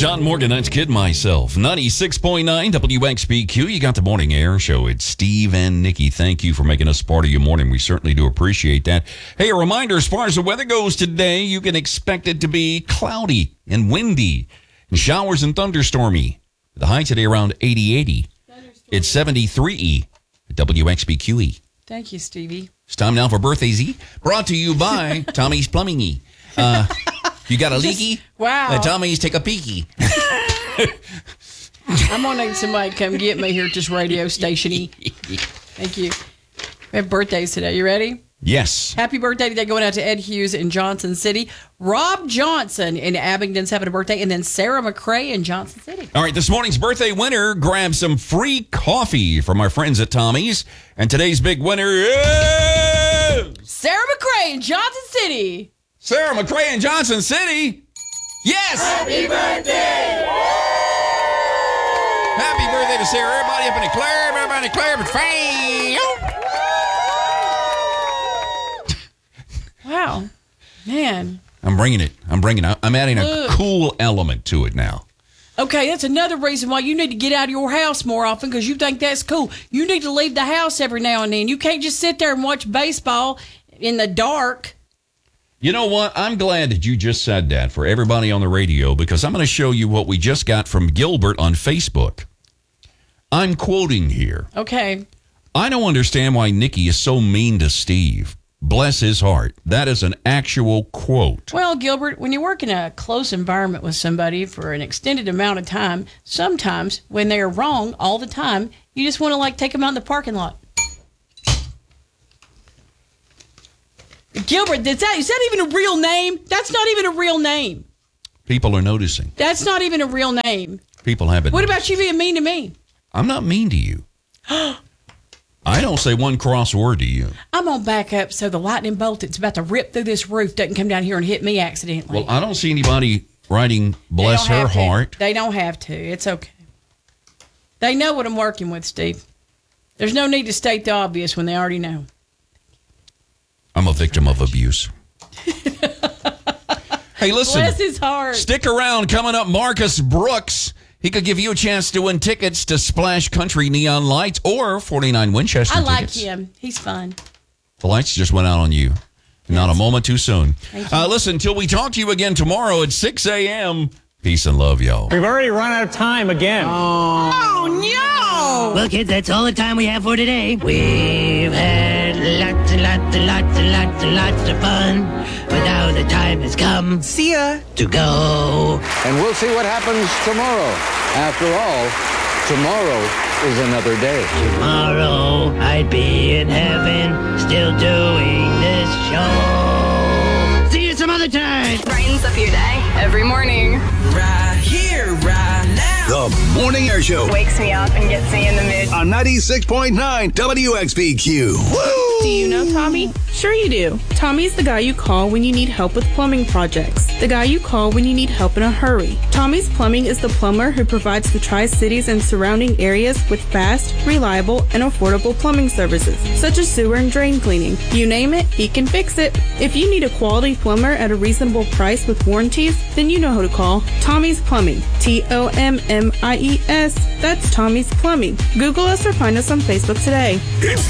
John Morgan, that's Kid Myself. 96.9 WXBQ. You got the Morning Air Show. It's Steve and Nikki. Thank you for making us part of your morning. We certainly do appreciate that. Hey, a reminder, as far as the weather goes today, you can expect it to be cloudy and windy, and showers and thunderstormy. The high today around 80. It's 73 at WXBQE. Thank you, Stevie. It's time now for Birthdays E, brought to you by Tommy's Plumbing E. You got a leaky? Wow. Tommy's take a peeky. I'm going to need somebody to come get me here at this radio station-y. Thank you. We have birthdays today. You ready? Yes. Happy birthday today going out to Ed Hughes in Johnson City. Rob Johnson in Abingdon's having a birthday. And then Sarah McCray in Johnson City. All right, this morning's birthday winner grabs some free coffee from our friends at Tommy's. And today's big winner is... Sarah McCray in Johnson City. Sarah McCray in Johnson City. Yes. Happy birthday. Happy birthday to Sarah. Everybody up in the club. Everybody in the club. It's fame. Wow. Man. I'm bringing it. I'm adding a cool element to it now. Okay, that's another reason why you need to get out of your house more often, because you think that's cool. You need to leave the house every now and then. You can't just sit there and watch baseball in the dark. You know what? I'm glad that you just said that for everybody on the radio, because I'm going to show you what we just got from Gilbert on Facebook. I'm quoting here. Okay. I don't understand why Nikki is so mean to Steve. Bless his heart. That is an actual quote. Well, Gilbert, when you work in a close environment with somebody for an extended amount of time, sometimes when they are wrong all the time, you just want to take them out in the parking lot. Gilbert, is that even a real name? That's not even a real name. People are noticing. That's not even a real name. People have it. What about you being mean to me? I'm not mean to you. I don't say one cross word to you. I'm going to back up so the lightning bolt that's about to rip through this roof doesn't come down here and hit me accidentally. Well, I don't see anybody writing bless her heart. They don't have to. It's okay. They know what I'm working with, Steve. There's no need to state the obvious when they already know. I'm a victim of abuse. Hey, listen. Bless his heart. Stick around. Coming up, Marcus Brooks. He could give you a chance to win tickets to Splash Country Neon Lights or 49 Winchester I like tickets. him. He's fun. The lights just went out on you. Not a moment too soon. Thank you. Listen, until we talk to you again tomorrow at 6 a.m. Peace and love, y'all. We've already run out of time again. Oh, no! Well, kids, that's all the time we have for today. We've had lots and lots and lots and lots and lots of fun. But now the time has come. See ya. To go. And we'll see what happens tomorrow. After all, tomorrow is another day. Tomorrow I'd be in heaven, still doing this show. See you some other time. Brightens up your day every morning. Right here, right now. The Morning Air Show. Wakes me up and gets me in the mood. On 96.9 WXBQ. Woo! Do you know Tommy? Sure you do. Tommy's the guy you call when you need help with plumbing projects. The guy you call when you need help in a hurry. Tommy's Plumbing is the plumber who provides the Tri-Cities and surrounding areas with fast, reliable, and affordable plumbing services, such as sewer and drain cleaning. You name it, he can fix it. If you need a quality plumber at a reasonable price with warranties, then you know who to call. Tommy's Plumbing. Tommies. That's Tommy's Plumbing. Google us or find us on Facebook today. It's